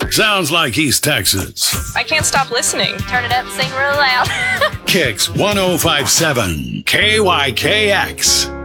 Sounds like East Texas. I can't stop listening. Turn it up, sing real loud. Kicks 1057 KYKX.